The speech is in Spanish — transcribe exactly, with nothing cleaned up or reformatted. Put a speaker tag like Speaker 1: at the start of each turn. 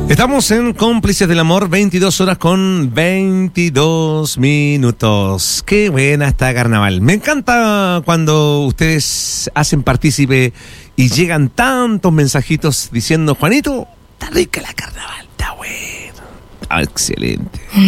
Speaker 1: Estamos en Cómplices del Amor, veintidós horas con veintidós minutos. Qué buena está Carnaval. Me encanta cuando ustedes hacen partícipe y llegan tantos mensajitos diciendo: Juanito, está rica la Carnaval, está bueno, está excelente.